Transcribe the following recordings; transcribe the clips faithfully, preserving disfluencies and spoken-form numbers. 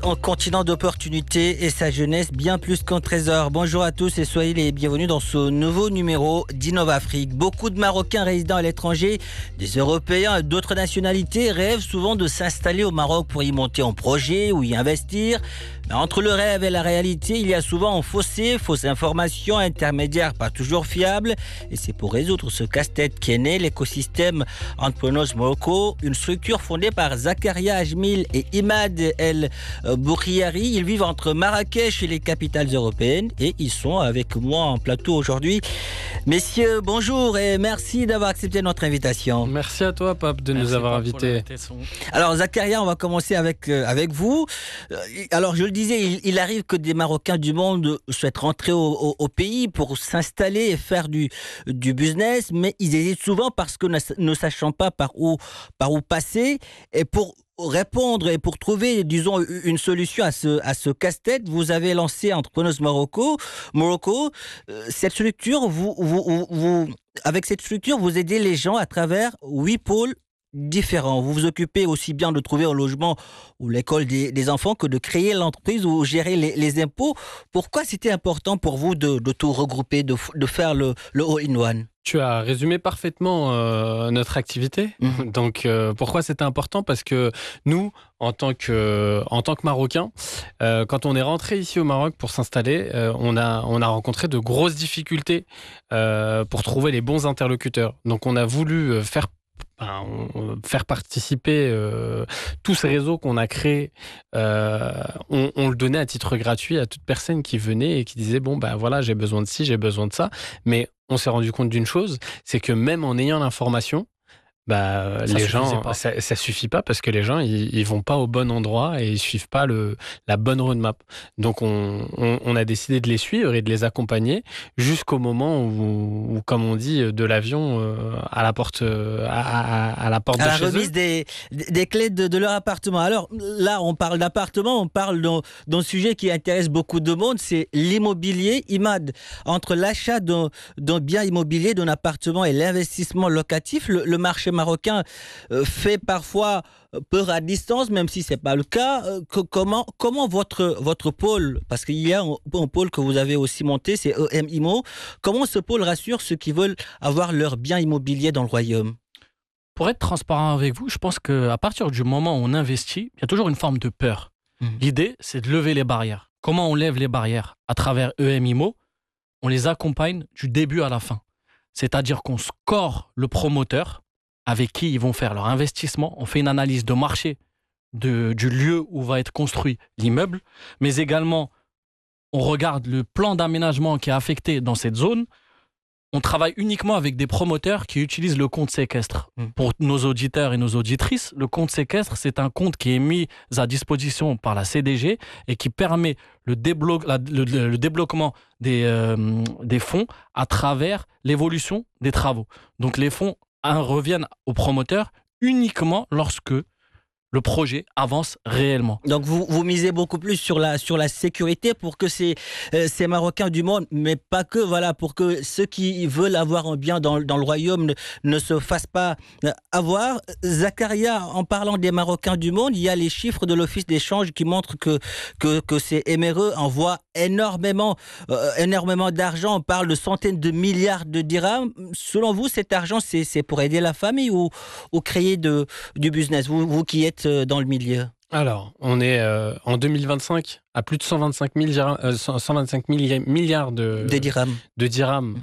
un continent d'opportunités et sa jeunesse bien plus qu'un trésor. Bonjour à tous et soyez les bienvenus dans ce nouveau numéro d'Innova Afrique. Beaucoup de Marocains résidant à l'étranger, des Européens et d'autres nationalités rêvent souvent de s'installer au Maroc pour y monter un projet ou y investir. Mais entre le rêve et la réalité, il y a souvent un fossé, fausses informations, intermédiaires pas toujours fiables. Et c'est pour résoudre ce casse-tête qu'est né l'écosystème Entrepreneurs Morocco, une structure fondée par Zakaria Ajmil et Imad El Bourriari. Ils vivent entre Marrakech et les capitales européennes et ils sont avec moi en plateau aujourd'hui. Messieurs, bonjour et merci d'avoir accepté notre invitation. Merci à toi, Pape, de merci nous avoir invités. Alors, Zakaria, on va commencer avec, euh, avec vous. Alors, je le disais, il, il arrive que des Marocains du monde souhaitent rentrer au, au, au pays pour s'installer et faire du, du business, mais ils hésitent souvent parce que ne, ne sachant pas par où, par où passer. Et pour répondre et pour trouver, disons, une solution à ce, à ce casse-tête, vous avez lancé Entrepreneurs Morocco. Morocco, cette structure, vous, vous, vous, avec cette structure, vous aidez les gens à travers huit pôles différents. Vous vous occupez aussi bien de trouver un logement ou l'école des, des enfants que de créer l'entreprise ou gérer les, les impôts. Pourquoi c'était important pour vous de, de tout regrouper, de, de faire le, le all-in-one ? Tu as résumé parfaitement euh, notre activité. Mmh. Donc, euh, pourquoi c'était important ? Parce que nous, en tant que, en tant que Marocains, euh, quand on est rentré ici au Maroc pour s'installer, euh, on a, on a rencontré de grosses difficultés euh, pour trouver les bons interlocuteurs. Donc, on a voulu faire Ben, on, faire participer euh, tous ces réseaux qu'on a créés, euh, on, on le donnait à titre gratuit à toute personne qui venait et qui disait bon ben voilà, j'ai besoin de ci, j'ai besoin de ça. Mais on s'est rendu compte d'une chose, c'est que même en ayant l'information, bah, ça les gens, ça, ça suffit pas parce que les gens ils, ils vont pas au bon endroit et ils suivent pas le, la bonne roadmap. Donc on, on, on a décidé de les suivre et de les accompagner jusqu'au moment où, où comme on dit, de l'avion euh, à la porte, à, à, à la porte à de la chez remise eux. Des, des clés de, de leur appartement. Alors là, on parle d'appartement, on parle d'un, d'un sujet qui intéresse beaucoup de monde, c'est l'immobilier. Imad, entre l'achat d'un, d'un bien immobilier, d'un appartement et l'investissement locatif, le, le marché marocain euh, fait parfois peur à distance, même si ce n'est pas le cas. Euh, que, comment, comment votre, votre pôle, parce qu'il y a un, un pôle que vous avez aussi monté, c'est E M Immo, comment ce pôle rassure ceux qui veulent avoir leur bien immobilier dans le royaume ? Pour être transparent avec vous, je pense qu'à partir du moment où on investit, il y a toujours une forme de peur. Mmh. L'idée, c'est de lever les barrières. Comment on lève les barrières ? À travers E M Immo, on les accompagne du début à la fin. C'est-à-dire qu'on score le promoteur avec qui ils vont faire leur investissement. On fait une analyse de marché de, du lieu où va être construit l'immeuble, mais également, on regarde le plan d'aménagement qui est affecté dans cette zone. On travaille uniquement avec des promoteurs qui utilisent le compte séquestre. Mmh. Pour nos auditeurs et nos auditrices, le compte séquestre, c'est un compte qui est mis à disposition par la C D G et qui permet le, déblo- la, le, le développement des, euh, des fonds à travers l'évolution des travaux. Donc les fonds un, reviennent aux promoteurs uniquement lorsque le projet avance réellement. Donc vous, vous misez beaucoup plus sur la, sur la sécurité pour que ces, euh, ces Marocains du monde, mais pas que, voilà, pour que ceux qui veulent avoir un bien dans, dans le royaume ne, ne se fassent pas avoir. Zakaria, en parlant des Marocains du monde, il y a les chiffres de l'Office d'échange qui montrent que, que, que ces M R E envoient énormément, euh, énormément d'argent. On parle de centaines de milliards de dirhams. Selon vous, cet argent, c'est, c'est pour aider la famille ou, ou créer de, du business ? Vous, vous qui êtes dans le milieu. Alors, on est euh, en deux mille vingt-cinq à plus de cent vingt-cinq milliards, euh, cent vingt-cinq milliards de, de dirhams. De dirhams.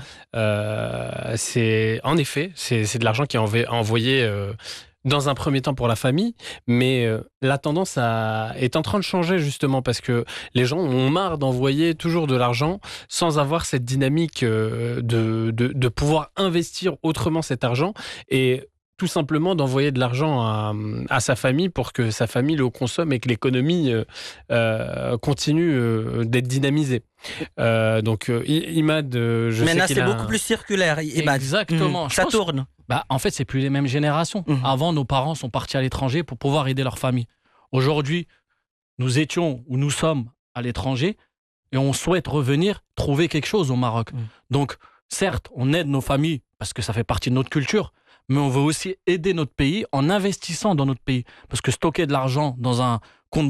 Euh, c'est, en effet, c'est, c'est de l'argent qui est env- envoyé euh, dans un premier temps pour la famille, mais euh, la tendance a, est en train de changer justement parce que les gens ont marre d'envoyer toujours de l'argent sans avoir cette dynamique euh, de, de, de pouvoir investir autrement cet argent et tout simplement d'envoyer de l'argent à, à sa famille pour que sa famille le consomme et que l'économie euh, euh, continue euh, d'être dynamisée. Euh, donc, euh, Imad, euh, je Maintenant, sais qu'il c'est a beaucoup un... plus circulaire, Imad. Exactement. Mmh. Ça pense... tourne. Bah, en fait, c'est plus les mêmes générations. Mmh. Avant, nos parents sont partis à l'étranger pour pouvoir aider leur famille. Aujourd'hui, nous étions ou nous sommes à l'étranger et on souhaite revenir trouver quelque chose au Maroc. Mmh. Donc, certes, on aide nos familles parce que ça fait partie de notre culture, mais on veut aussi aider notre pays en investissant dans notre pays. Parce que stocker de l'argent dans un